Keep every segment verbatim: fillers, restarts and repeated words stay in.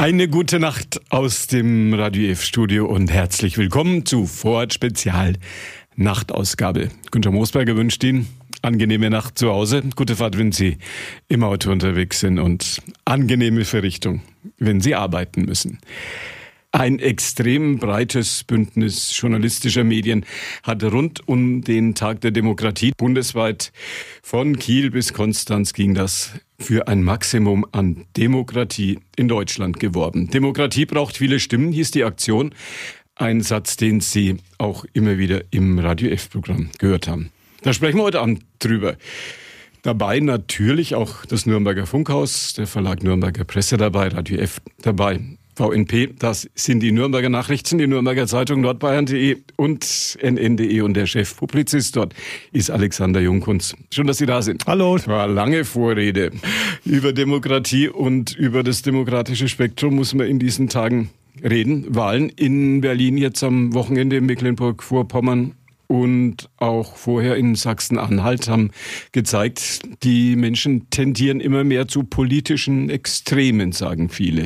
Eine gute Nacht aus dem Radio F-Studio und herzlich willkommen zu Vorort Spezial Nachtausgabe. Günter Moosberger wünscht Ihnen angenehme Nacht zu Hause, gute Fahrt, wenn Sie im Auto unterwegs sind und angenehme Verrichtung, wenn Sie arbeiten müssen. Ein extrem breites Bündnis journalistischer Medien hat rund um den Tag der Demokratie bundesweit von Kiel bis Konstanz ging das für ein Maximum an Demokratie in Deutschland geworben. Demokratie braucht viele Stimmen, hieß die Aktion. Ein Satz, den Sie auch immer wieder im Radio F-Programm gehört haben. Da sprechen wir heute Abend drüber. Dabei natürlich auch das Nürnberger Funkhaus, der Verlag Nürnberger Presse dabei, Radio F dabei. V N P, das sind die Nürnberger Nachrichten, die Nürnberger Zeitung, nordbayern punkt de und N N punkt de und der Chefpublizist dort ist Alexander Jungkunz. Schön, dass Sie da sind. Hallo. War lange Vorrede. Über Demokratie und über das demokratische Spektrum muss man in diesen Tagen reden. Wahlen in Berlin jetzt am Wochenende, in Mecklenburg-Vorpommern und auch vorher in Sachsen-Anhalt haben gezeigt, die Menschen tendieren immer mehr zu politischen Extremen, sagen viele.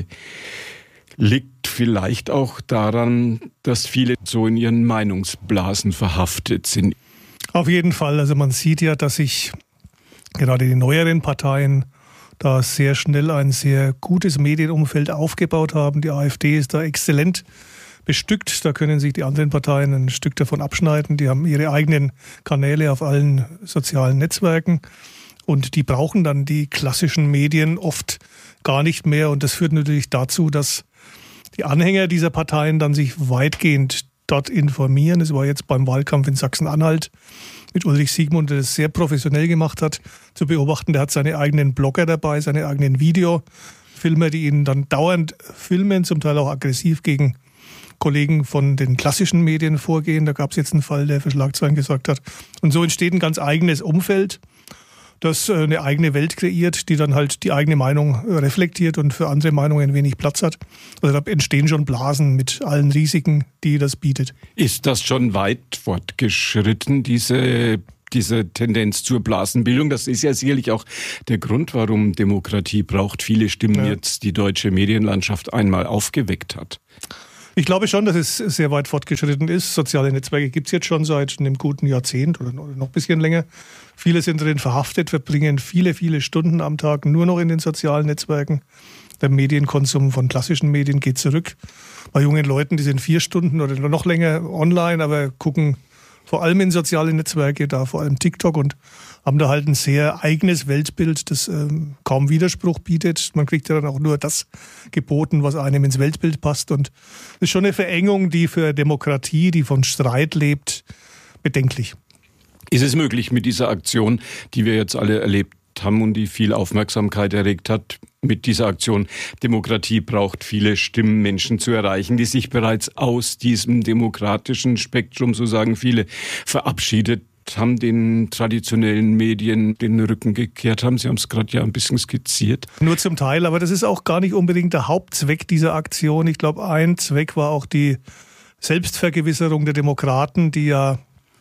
Liegt vielleicht auch daran, dass viele so in ihren Meinungsblasen verhaftet sind. Auf jeden Fall. Also man sieht ja, dass sich gerade die neueren Parteien da sehr schnell ein sehr gutes Medienumfeld aufgebaut haben. Die AfD ist da exzellent bestückt. Da können sich die anderen Parteien ein Stück davon abschneiden. Die haben ihre eigenen Kanäle auf allen sozialen Netzwerken. Und die brauchen dann die klassischen Medien oft gar nicht mehr. Und das führt natürlich dazu, dass die Anhänger dieser Parteien dann sich weitgehend dort informieren. Es war jetzt beim Wahlkampf in Sachsen-Anhalt mit Ulrich Siegmund, der das sehr professionell gemacht hat, zu beobachten. Der hat seine eigenen Blogger dabei, seine eigenen Videofilmer, die ihn dann dauernd filmen, zum Teil auch aggressiv gegen Kollegen von den klassischen Medien vorgehen. Da gab es jetzt einen Fall, der für Schlagzeilen gesorgt hat. Und so entsteht ein ganz eigenes Umfeld, das eine eigene Welt kreiert, die dann halt die eigene Meinung reflektiert und für andere Meinungen wenig Platz hat. Also da entstehen schon Blasen mit allen Risiken, die das bietet. Ist das schon weit fortgeschritten, diese, diese Tendenz zur Blasenbildung? Das ist ja sicherlich auch der Grund, warum Demokratie braucht viele Stimmen ja. jetzt die deutsche Medienlandschaft einmal aufgeweckt hat. Ich glaube schon, dass es sehr weit fortgeschritten ist. Soziale Netzwerke gibt es jetzt schon seit einem guten Jahrzehnt oder noch ein bisschen länger. Viele sind drin verhaftet, verbringen viele, viele Stunden am Tag nur noch in den sozialen Netzwerken. Der Medienkonsum von klassischen Medien geht zurück. Bei jungen Leuten, die sind vier Stunden oder noch länger online, aber gucken vor allem in soziale Netzwerke, da vor allem TikTok, und haben da halt ein sehr eigenes Weltbild, das ähm, kaum Widerspruch bietet. Man kriegt ja dann auch nur das geboten, was einem ins Weltbild passt. Und das ist schon eine Verengung, die für Demokratie, die von Streit lebt, bedenklich. Ist es möglich mit dieser Aktion, die wir jetzt alle erlebt haben und die viel Aufmerksamkeit erregt hat, mit dieser Aktion Demokratie braucht viele Stimmen, Menschen zu erreichen, die sich bereits aus diesem demokratischen Spektrum, so sagen viele, verabschiedet haben, den traditionellen Medien den Rücken gekehrt haben. Sie haben es gerade ja ein bisschen skizziert. Nur zum Teil, aber das ist auch gar nicht unbedingt der Hauptzweck dieser Aktion. Ich glaube, ein Zweck war auch die Selbstvergewisserung der Demokraten, die ja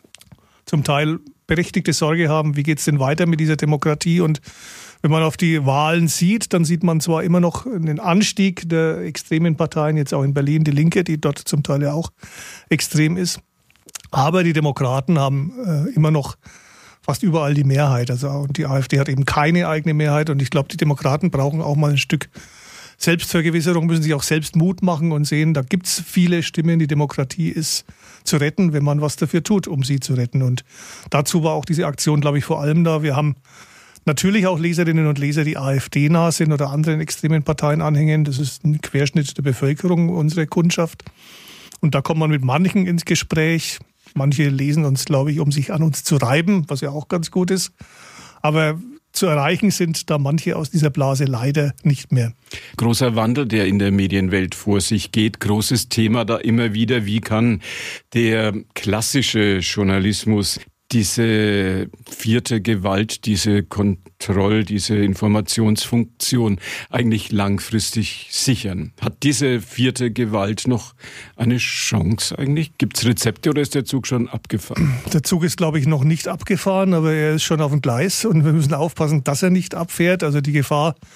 zum Teil berechtigte Sorge haben, wie geht es denn weiter mit dieser Demokratie? Und wenn man auf die Wahlen sieht, dann sieht man zwar immer noch einen Anstieg der extremen Parteien, jetzt auch in Berlin die Linke, die dort zum Teil ja auch extrem ist. Aber die Demokraten haben äh, immer noch fast überall die Mehrheit. Also, und die AfD hat eben keine eigene Mehrheit. Und ich glaube, die Demokraten brauchen auch mal ein Stück Selbstvergewisserung, müssen sich auch selbst Mut machen und sehen, da gibt es viele Stimmen. Die Demokratie ist zu retten, wenn man was dafür tut, um sie zu retten. Und dazu war auch diese Aktion, glaube ich, vor allem da. Wir haben natürlich auch Leserinnen und Leser, die AfD-nah sind oder anderen extremen Parteien anhängen. Das ist ein Querschnitt der Bevölkerung, unsere Kundschaft. Und da kommt man mit manchen ins Gespräch. Manche lesen uns, glaube ich, um sich an uns zu reiben, was ja auch ganz gut ist. Aber zu erreichen sind da manche aus dieser Blase leider nicht mehr. Großer Wandel, der in der Medienwelt vor sich geht. Großes Thema da immer wieder. Wie kann der klassische Journalismus diese vierte Gewalt, diese Kontroll-, diese Informationsfunktion eigentlich langfristig sichern? Hat diese vierte Gewalt noch eine Chance eigentlich? Gibt es Rezepte oder ist der Zug schon abgefahren? Der Zug ist, glaube ich, noch nicht abgefahren, aber er ist schon auf dem Gleis und wir müssen aufpassen, dass er nicht abfährt. Also die Gefahr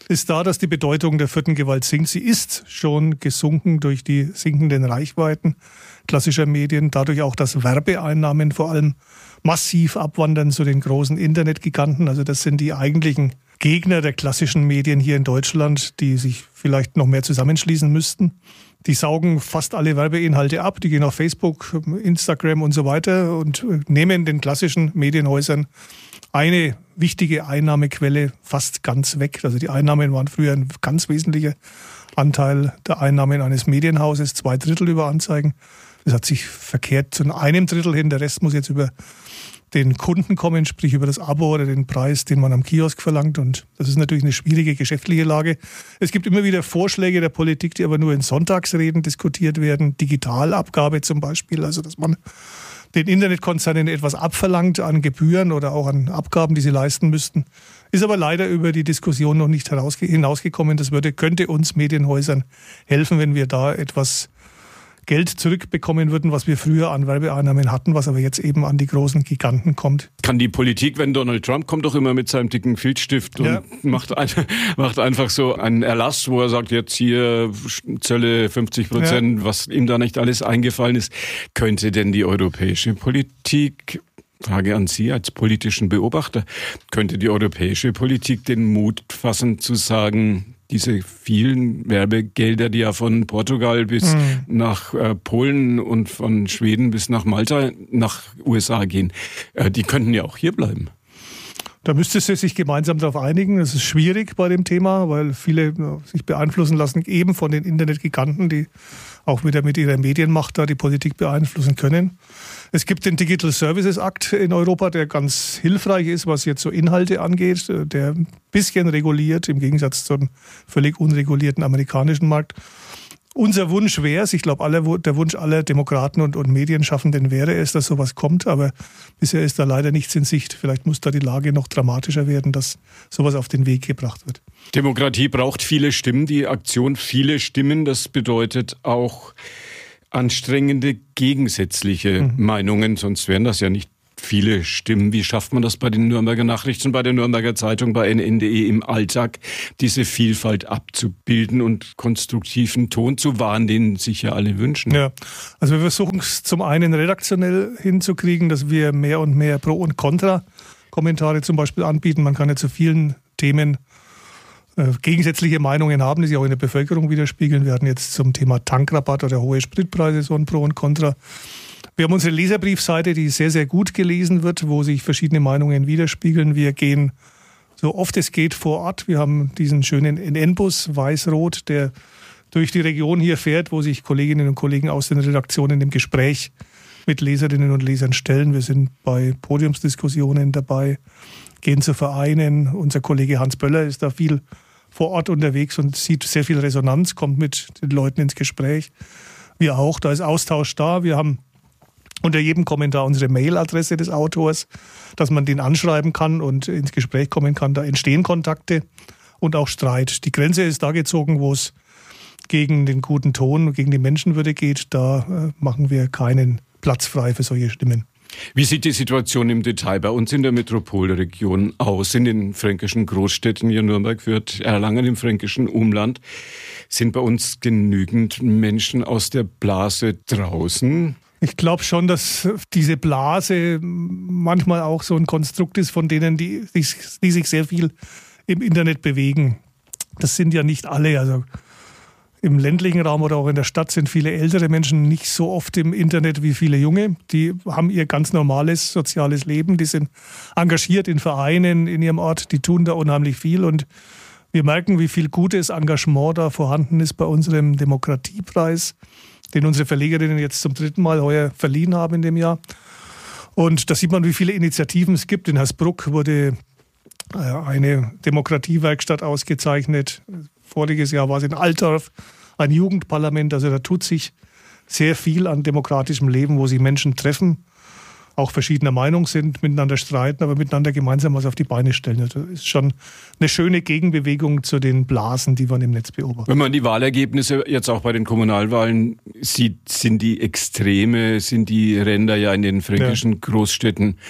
ist da, dass die Bedeutung der vierten Gewalt sinkt. Sie ist schon gesunken durch die sinkenden Reichweiten klassischer Medien, dadurch auch, dass Werbeeinnahmen vor allem massiv abwandern zu den großen Internetgiganten. Also das sind die eigentlichen Gegner der klassischen Medien hier in Deutschland, die sich vielleicht noch mehr zusammenschließen müssten. Die saugen fast alle Werbeinhalte ab, die gehen auf Facebook, Instagram und so weiter und nehmen den klassischen Medienhäusern eine wichtige Einnahmequelle fast ganz weg. Also die Einnahmen waren früher ein ganz wesentlicher Anteil der Einnahmen eines Medienhauses, zwei Drittel über Anzeigen. Das hat sich verkehrt zu einem Drittel hin, der Rest muss jetzt über den Kunden kommen, sprich über das Abo oder den Preis, den man am Kiosk verlangt. Und das ist natürlich eine schwierige geschäftliche Lage. Es gibt immer wieder Vorschläge der Politik, die aber nur in Sonntagsreden diskutiert werden. Digitalabgabe zum Beispiel, also dass man den Internetkonzernen etwas abverlangt an Gebühren oder auch an Abgaben, die sie leisten müssten. Ist aber leider über die Diskussion noch nicht hinausgekommen. Das würde, könnte uns Medienhäusern helfen, wenn wir da etwas Geld zurückbekommen würden, was wir früher an Werbeeinnahmen hatten, was aber jetzt eben an die großen Giganten kommt. Kann die Politik, wenn Donald Trump kommt doch immer mit seinem dicken Filzstift und ja. macht, ein, macht einfach so einen Erlass, wo er sagt, jetzt hier Zölle fünfzig Prozent, ja. was ihm da nicht alles eingefallen ist. Könnte denn die europäische Politik, Frage an Sie als politischen Beobachter, könnte die europäische Politik den Mut fassen zu sagen, diese vielen Werbegelder, die ja von Portugal bis mhm. nach äh, Polen und von Schweden bis nach Malta, nach U S A gehen, äh, die könnten ja auch hier bleiben. Da müsste sie sich gemeinsam darauf einigen. Das ist schwierig bei dem Thema, weil viele äh, sich beeinflussen lassen, eben von den Internetgiganten, die auch wieder mit ihrer Medienmacht da die Politik beeinflussen können. Es gibt den Digital Services Act in Europa, der ganz hilfreich ist, was jetzt so Inhalte angeht, der ein bisschen reguliert, im Gegensatz zum völlig unregulierten amerikanischen Markt. Unser Wunsch wäre es, ich glaube, aller, der Wunsch aller Demokraten und, und Medienschaffenden wäre es, dass sowas kommt, aber bisher ist da leider nichts in Sicht. Vielleicht muss da die Lage noch dramatischer werden, dass sowas auf den Weg gebracht wird. Demokratie braucht viele Stimmen, die Aktion viele Stimmen, das bedeutet auch anstrengende gegensätzliche mhm. Meinungen, sonst wären das ja nicht viele Stimmen. Wie schafft man das bei den Nürnberger Nachrichten, bei der Nürnberger Zeitung, bei N N punkt D E im Alltag, diese Vielfalt abzubilden und konstruktiven Ton zu wahren, den sich ja alle wünschen? Ja, also wir versuchen es zum einen redaktionell hinzukriegen, dass wir mehr und mehr Pro- und Contra-Kommentare zum Beispiel anbieten. Man kann ja zu vielen Themen äh, gegensätzliche Meinungen haben, die sich auch in der Bevölkerung widerspiegeln. Wir hatten jetzt zum Thema Tankrabatt oder hohe Spritpreise so ein Pro und Contra. Wir haben unsere Leserbriefseite, die sehr, sehr gut gelesen wird, wo sich verschiedene Meinungen widerspiegeln. Wir gehen so oft es geht vor Ort. Wir haben diesen schönen N N-Bus, weiß-rot, der durch die Region hier fährt, wo sich Kolleginnen und Kollegen aus den Redaktionen im Gespräch mit Leserinnen und Lesern stellen. Wir sind bei Podiumsdiskussionen dabei, gehen zu Vereinen. Unser Kollege Hans Böller ist da viel vor Ort unterwegs und sieht sehr viel Resonanz, kommt mit den Leuten ins Gespräch. Wir auch, da ist Austausch da. Wir haben unter jedem Kommentar unsere Mailadresse des Autors, dass man den anschreiben kann und ins Gespräch kommen kann. Da entstehen Kontakte und auch Streit. Die Grenze ist da gezogen, wo es gegen den guten Ton und gegen die Menschenwürde geht. Da äh, machen wir keinen Platz frei für solche Stimmen. Wie sieht die Situation im Detail bei uns in der Metropolregion aus? In den fränkischen Großstädten, hier Nürnberg, Fürth, Erlangen, im fränkischen Umland, sind bei uns genügend Menschen aus der Blase draußen? Ich glaube schon, dass diese Blase manchmal auch so ein Konstrukt ist von denen, die, die, die sich sehr viel im Internet bewegen. Das sind ja nicht alle. Also im ländlichen Raum oder auch in der Stadt sind viele ältere Menschen nicht so oft im Internet wie viele junge. Die haben ihr ganz normales soziales Leben. Die sind engagiert in Vereinen in ihrem Ort. Die tun da unheimlich viel. Und wir merken, wie viel gutes Engagement da vorhanden ist bei unserem Demokratiepreis, den unsere Verlegerinnen jetzt zum dritten Mal heuer verliehen haben in dem Jahr. Und da sieht man, wie viele Initiativen es gibt. In Hersbruck wurde eine Demokratiewerkstatt ausgezeichnet. Voriges Jahr war es in Altdorf ein Jugendparlament. Also da tut sich sehr viel an demokratischem Leben, wo sich Menschen treffen, auch verschiedener Meinung sind, miteinander streiten, aber miteinander gemeinsam was auf die Beine stellen. Das ist schon eine schöne Gegenbewegung zu den Blasen, die man im Netz beobachtet. Wenn man die Wahlergebnisse jetzt auch bei den Kommunalwahlen sieht, sind die Extreme, sind die Ränder ja in den fränkischen ja. Großstädten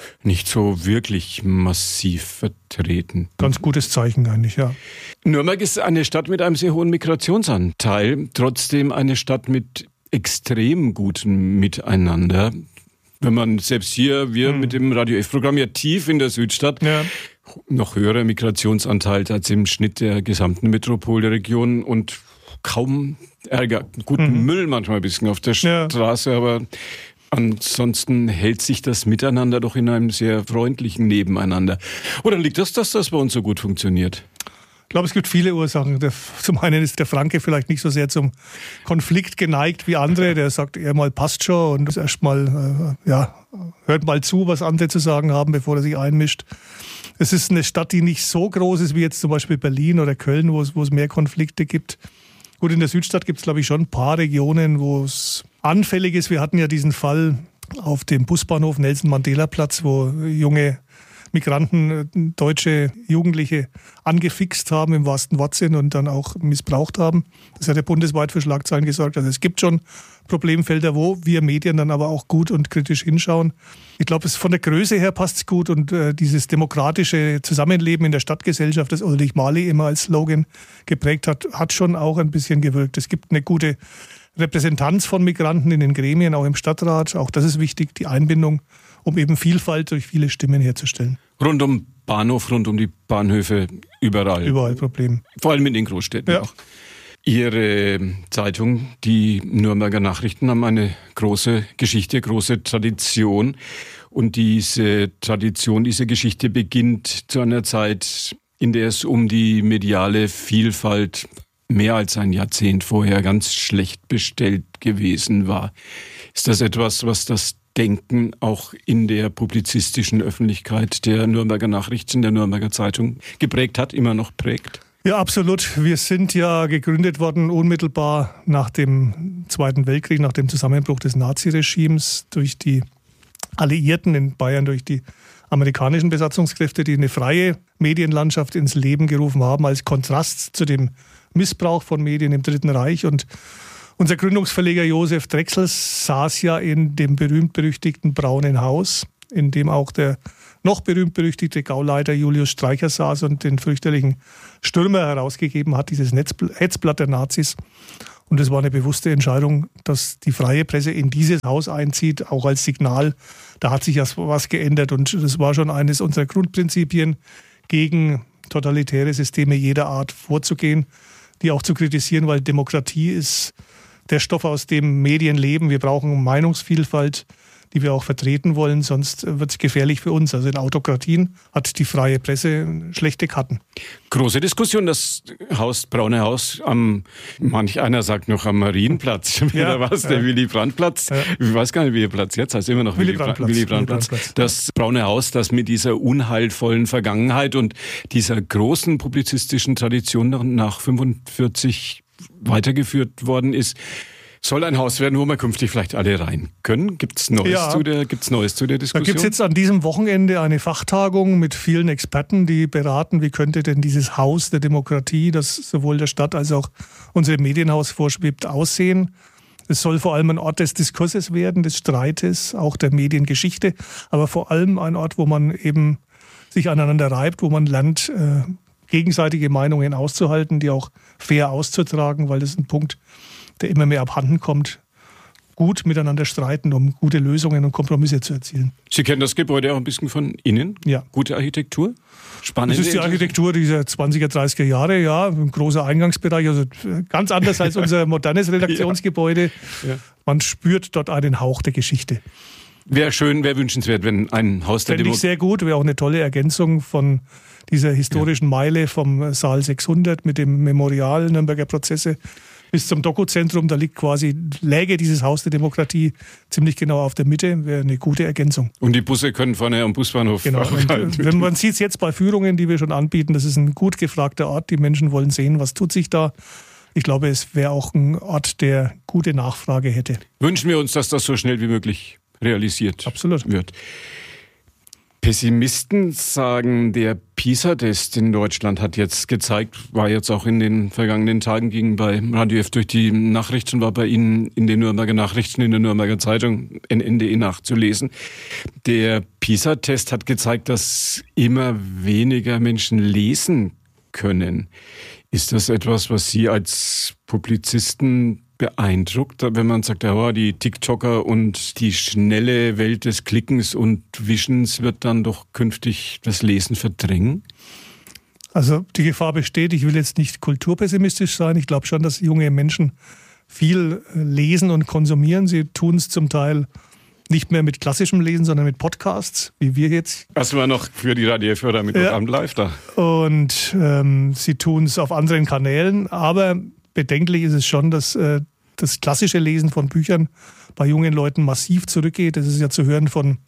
nicht so wirklich massiv vertreten. Ganz gutes Zeichen eigentlich, ja. Nürnberg ist eine Stadt mit einem sehr hohen Migrationsanteil, trotzdem eine Stadt mit extrem gutem Miteinander. Wenn man selbst hier, wir hm. mit dem Radio F-Programm ja tief in der Südstadt, ja. noch höherer Migrationsanteil als im Schnitt der gesamten Metropolregion und kaum Ärger. Guten mhm. Müll manchmal ein bisschen auf der ja. Straße, aber ansonsten hält sich das Miteinander doch in einem sehr freundlichen Nebeneinander. Oder liegt das, dass das bei uns so gut funktioniert? Ich glaube, es gibt viele Ursachen. Der, zum einen ist der Franke vielleicht nicht so sehr zum Konflikt geneigt wie andere. Der sagt eher mal, passt schon und erst mal, äh, ja, hört mal zu, was andere zu sagen haben, bevor er sich einmischt. Es ist eine Stadt, die nicht so groß ist wie jetzt zum Beispiel Berlin oder Köln, wo es, wo es mehr Konflikte gibt. Gut, in der Südstadt gibt es, glaube ich, schon ein paar Regionen, wo es anfällig ist. Wir hatten ja diesen Fall auf dem Busbahnhof Nelson-Mandela-Platz, wo junge Migranten, deutsche Jugendliche angefixt haben im wahrsten Wortsinn und dann auch missbraucht haben. Das hat ja bundesweit für Schlagzeilen gesorgt. Also es gibt schon Problemfelder, wo wir Medien dann aber auch gut und kritisch hinschauen. Ich glaube, von der Größe her passt es gut und äh, dieses demokratische Zusammenleben in der Stadtgesellschaft, das Ulrich Marley immer als Slogan geprägt hat, hat schon auch ein bisschen gewirkt. Es gibt eine gute Repräsentanz von Migranten in den Gremien, auch im Stadtrat. Auch das ist wichtig, die Einbindung, um eben Vielfalt durch viele Stimmen herzustellen. Rund um Bahnhof, rund um die Bahnhöfe, überall. Überall Probleme. Vor allem in den Großstädten ja. auch. Ihre Zeitung, die Nürnberger Nachrichten, haben eine große Geschichte, große Tradition. Und diese Tradition, diese Geschichte beginnt zu einer Zeit, in der es um die mediale Vielfalt mehr als ein Jahrzehnt vorher ganz schlecht bestellt gewesen war. Ist das etwas, was das Denken auch in der publizistischen Öffentlichkeit der Nürnberger Nachrichten, der Nürnberger Zeitung geprägt hat, immer noch prägt? Ja, absolut. Wir sind ja gegründet worden unmittelbar nach dem Zweiten Weltkrieg, nach dem Zusammenbruch des Naziregimes durch die Alliierten in Bayern, durch die amerikanischen Besatzungskräfte, die eine freie Medienlandschaft ins Leben gerufen haben, als Kontrast zu dem Missbrauch von Medien im Dritten Reich. Und unser Gründungsverleger Josef Drechsel saß ja in dem berühmt-berüchtigten Braunen Haus, in dem auch der noch berühmt-berüchtigte Gauleiter Julius Streicher saß und den fürchterlichen Stürmer herausgegeben hat, dieses Hetzblatt der Nazis. Und es war eine bewusste Entscheidung, dass die freie Presse in dieses Haus einzieht, auch als Signal. Da hat sich ja was geändert und das war schon eines unserer Grundprinzipien, gegen totalitäre Systeme jeder Art vorzugehen, die auch zu kritisieren, weil Demokratie ist der Stoff, aus dem Medien leben. Wir brauchen Meinungsvielfalt, die wir auch vertreten wollen, sonst wird es gefährlich für uns. Also in Autokratien hat die freie Presse schlechte Karten. Große Diskussion, das Haus, Braune Haus, am, manch einer sagt noch am Marienplatz, ja, was, der ja. Willy-Brandt-Platz. Ja. Ich weiß gar nicht, wie der Platz jetzt heißt, immer noch Willy-Brandt-Platz. Willy Willy das Braune Haus, das mit dieser unheilvollen Vergangenheit und dieser großen publizistischen Tradition nach fünfundvierzig weitergeführt worden ist, soll ein Haus werden, wo wir künftig vielleicht alle rein können. Gibt es Neues, ja. zu der, gibt's Neues zu der Diskussion? Da gibt es jetzt an diesem Wochenende eine Fachtagung mit vielen Experten, die beraten, wie könnte denn dieses Haus der Demokratie, das sowohl der Stadt als auch unserem Medienhaus vorschwebt, aussehen. Es soll vor allem ein Ort des Diskurses werden, des Streites, auch der Mediengeschichte, aber vor allem ein Ort, wo man eben sich aneinander reibt, wo man lernt, äh, gegenseitige Meinungen auszuhalten, die auch fair auszutragen, weil das ist ein Punkt, der immer mehr abhanden kommt, gut miteinander streiten, um gute Lösungen und Kompromisse zu erzielen. Sie kennen das Gebäude auch ein bisschen von innen? Ja. Gute Architektur? Spannend. Das ist die Architektur dieser zwanziger, dreißiger Jahre, ja, ein großer Eingangsbereich, also ganz anders als unser modernes Redaktionsgebäude. Ja. Ja. Man spürt dort einen Hauch der Geschichte. Wäre schön, wäre wünschenswert, wenn ein Haus der Demokratie... Fände ich sehr gut, wäre auch eine tolle Ergänzung von dieser historischen Meile vom Saal sechshundert mit dem Memorial Nürnberger Prozesse bis zum Dokuzentrum. Da liegt quasi, läge dieses Haus der Demokratie ziemlich genau auf der Mitte, wäre eine gute Ergänzung. Und die Busse können vorne am Busbahnhof genau. halten. Wenn man sieht es jetzt bei Führungen, die wir schon anbieten, das ist ein gut gefragter Ort. Die Menschen wollen sehen, was tut sich da. Ich glaube, es wäre auch ein Ort, der gute Nachfrage hätte. Wünschen wir uns, dass das so schnell wie möglich realisiert Absolut. wird. Pessimisten sagen, der PISA-Test in Deutschland hat jetzt gezeigt, war jetzt auch in den vergangenen Tagen, ging bei Radio F durch die Nachrichten, war bei Ihnen in den Nürnberger Nachrichten, in der Nürnberger Zeitung, N N D E nachzulesen. Der PISA-Test hat gezeigt, dass immer weniger Menschen lesen können. Ist das etwas, was Sie als Publizisten beeindruckt, wenn man sagt, ja, die TikToker und die schnelle Welt des Klickens und Wischens wird dann doch künftig das Lesen verdrängen? Also die Gefahr besteht, ich will jetzt nicht kulturpessimistisch sein. Ich glaube schon, dass junge Menschen viel lesen und konsumieren. Sie tun es zum Teil nicht mehr mit klassischem Lesen, sondern mit Podcasts, wie wir jetzt. Das war noch für die Radio F-Hörer mit ja. Abend live da. Und ähm, sie tun es auf anderen Kanälen, aber bedenklich ist es schon, dass äh, das klassische Lesen von Büchern bei jungen Leuten massiv zurückgeht. Das ist ja zu hören von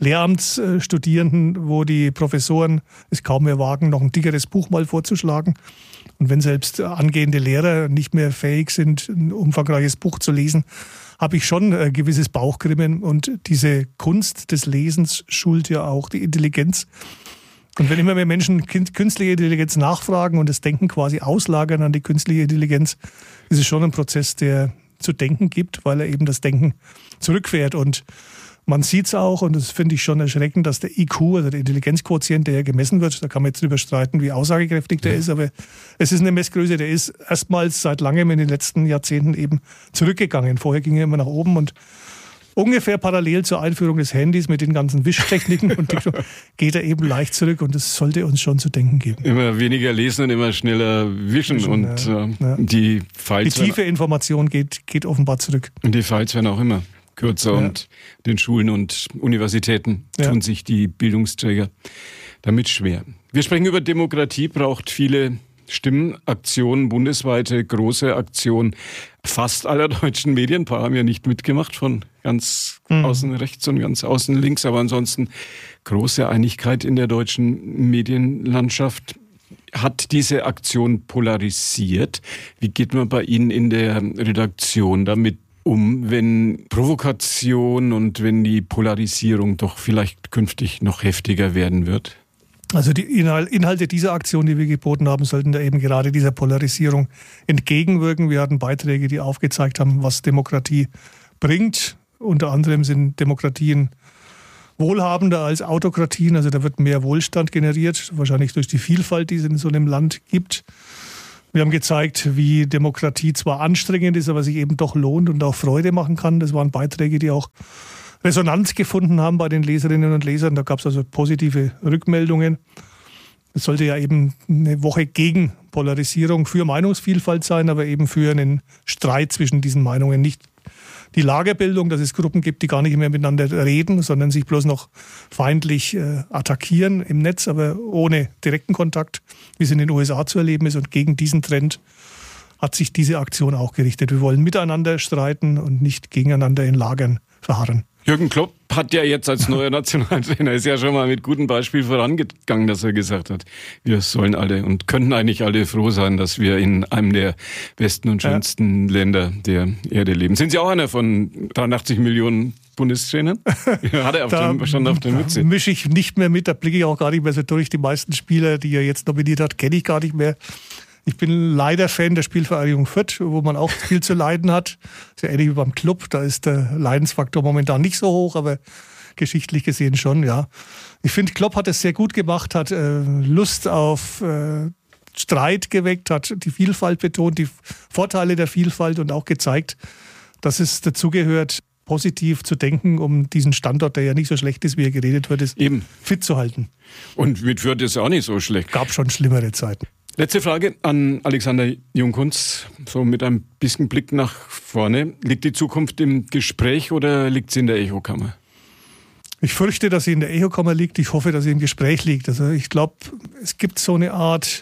Lehramtsstudierenden, wo die Professoren es kaum mehr wagen, noch ein dickeres Buch mal vorzuschlagen. Und wenn selbst angehende Lehrer nicht mehr fähig sind, ein umfangreiches Buch zu lesen, habe ich schon ein gewisses Bauchgrimmen. Und diese Kunst des Lesens schult ja auch die Intelligenz. Und wenn immer mehr Menschen künstliche Intelligenz nachfragen und das Denken quasi auslagern an die künstliche Intelligenz, ist es schon ein Prozess, der zu denken gibt, weil er eben das Denken zurückfährt. Und man sieht es auch, und das finde ich schon erschreckend, dass der I Q, also der Intelligenzquotient, der ja gemessen wird, da kann man jetzt drüber streiten, wie aussagekräftig der ja. ist, aber es ist eine Messgröße, der ist erstmals seit langem in den letzten Jahrzehnten eben zurückgegangen. Vorher ging er immer nach oben und ungefähr parallel zur Einführung des Handys mit den ganzen Wischtechniken und geht er eben leicht zurück und das sollte uns schon zu denken geben. Immer weniger lesen und immer schneller wischen, wischen und ja. Äh, ja. die Files. Die tiefe Information geht, geht offenbar zurück. Und die Files werden auch immer kürzer ja. und den Schulen und Universitäten ja. tun sich die Bildungsträger damit schwer. Wir sprechen über Demokratie, braucht viele Stimmen, Aktionen, bundesweite große Aktionen. Fast aller deutschen Medien, ein paar haben ja nicht mitgemacht, von ganz mhm. außen rechts und ganz außen links, aber ansonsten große Einigkeit in der deutschen Medienlandschaft. Hat diese Aktion polarisiert? Wie geht man bei Ihnen in der Redaktion damit um, wenn Provokation und wenn die Polarisierung doch vielleicht künftig noch heftiger werden wird? Also die Inhalte dieser Aktion, die wir geboten haben, sollten da eben gerade dieser Polarisierung entgegenwirken. Wir hatten Beiträge, die aufgezeigt haben, was Demokratie bringt. Unter anderem sind Demokratien wohlhabender als Autokratien. Also da wird mehr Wohlstand generiert, wahrscheinlich durch die Vielfalt, die es in so einem Land gibt. Wir haben gezeigt, wie Demokratie zwar anstrengend ist, aber sich eben doch lohnt und auch Freude machen kann. Das waren Beiträge, die auch Resonanz gefunden haben bei den Leserinnen und Lesern. Da gab es also positive Rückmeldungen. Es sollte ja eben eine Woche gegen Polarisierung, für Meinungsvielfalt sein, aber eben für einen Streit zwischen diesen Meinungen. Nicht die Lagerbildung, dass es Gruppen gibt, die gar nicht mehr miteinander reden, sondern sich bloß noch feindlich äh, attackieren im Netz, aber ohne direkten Kontakt, wie es in den U S A zu erleben ist. Und gegen diesen Trend hat sich diese Aktion auch gerichtet. Wir wollen miteinander streiten und nicht gegeneinander in Lagern verharren. Jürgen Klopp hat ja jetzt als neuer Nationaltrainer, ist ja schon mal mit gutem Beispiel vorangegangen, dass er gesagt hat, wir sollen alle und können eigentlich alle froh sein, dass wir in einem der besten und schönsten ja. Länder der Erde leben. Sind Sie auch einer von dreiundachtzig Millionen Bundestrainern? Hat er auf dem, schon auf der Mütze? Mische ich nicht mehr mit, da blicke ich auch gar nicht mehr so durch. Die meisten Spieler, die er jetzt nominiert hat, kenne ich gar nicht mehr. Ich bin leider Fan der Spielvereinigung Fürth, wo man auch viel zu leiden hat. Sehr ähnlich wie beim Club, da ist der Leidensfaktor momentan nicht so hoch, aber geschichtlich gesehen schon, ja. Ich finde, Klopp hat es sehr gut gemacht, hat äh, Lust auf äh, Streit geweckt, hat die Vielfalt betont, die Vorteile der Vielfalt und auch gezeigt, dass es dazugehört, positiv zu denken, um diesen Standort, der ja nicht so schlecht ist, wie er geredet wird, ist, eben fit zu halten. Und mit Fürth ist auch nicht so schlecht. Gab schon schlimmere Zeiten. Letzte Frage an Alexander Jungkunz, so mit ein bisschen Blick nach vorne. Liegt die Zukunft im Gespräch oder liegt sie in der Echokammer? Ich fürchte, dass sie in der Echokammer liegt. Ich hoffe, dass sie im Gespräch liegt. Also ich glaube, es gibt so eine Art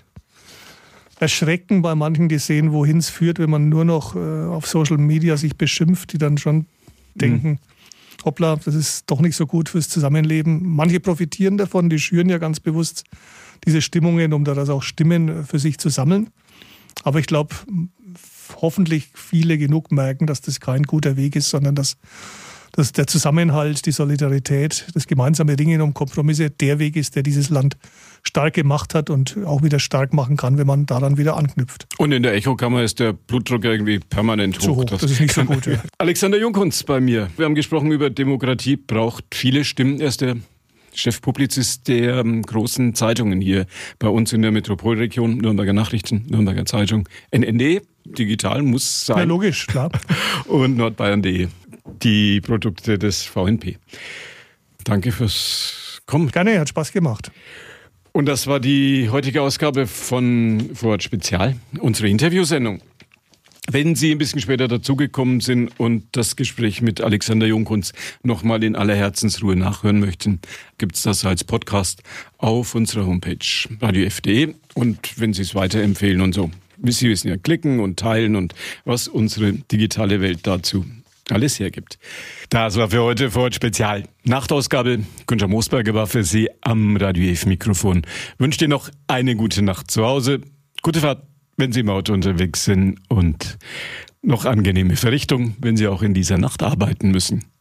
Erschrecken bei manchen, die sehen, wohin es führt, wenn man nur noch äh, auf Social Media sich beschimpft, die dann schon denken, mhm. hoppla, das ist doch nicht so gut fürs Zusammenleben. Manche profitieren davon, die schüren ja ganz bewusst diese Stimmungen, um daraus auch Stimmen für sich zu sammeln. Aber ich glaube, hoffentlich viele genug merken, dass das kein guter Weg ist, sondern dass dass der Zusammenhalt, die Solidarität, das gemeinsame Ringen um Kompromisse der Weg ist, der dieses Land stark gemacht hat und auch wieder stark machen kann, wenn man daran wieder anknüpft. Und in der Echokammer ist der Blutdruck irgendwie permanent hoch. Zu hoch. Das, das ist nicht so gut. Ja. Alexander Jungkunz bei mir. Wir haben gesprochen über Demokratie, braucht viele Stimmen. Er ist der Chefpublizist der ähm, großen Zeitungen hier bei uns in der Metropolregion, Nürnberger Nachrichten, Nürnberger Zeitung, N N D, digital muss sein. Ja, logisch, klar. Und nordbayern punkt de, die Produkte des V N P. Danke fürs Kommen. Gerne, hat Spaß gemacht. Und das war die heutige Ausgabe von Vorort Spezial, unsere Interviewsendung. Wenn Sie ein bisschen später dazugekommen sind und das Gespräch mit Alexander Jungkunz nochmal in aller Herzensruhe nachhören möchten, gibt's das als Podcast auf unserer Homepage radio f punkt de. Und wenn Sie es weiterempfehlen und so, Sie wissen ja, klicken und teilen und was unsere digitale Welt dazu alles hergibt. Das war für heute Vorort Spezial. Nachtausgabe. Günther Moosberger war für Sie am Radio F Mikrofon. Wünsche dir noch eine gute Nacht zu Hause. Gute Fahrt, wenn Sie im Auto unterwegs sind, und noch angenehme Verrichtung, wenn Sie auch in dieser Nacht arbeiten müssen.